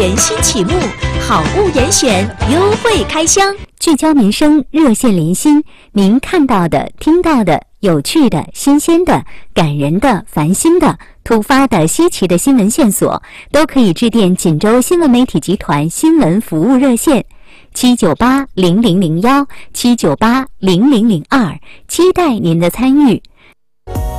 全新启幕，好物严选，优惠开箱， 聚焦民生，热线连心。您看到的、听到的、有趣的、新鲜的、感人的、烦心的、突发的、稀奇的新闻线索，都可以致电锦州新闻媒体集团新闻服务热线7980001、7980002，期待您的参与。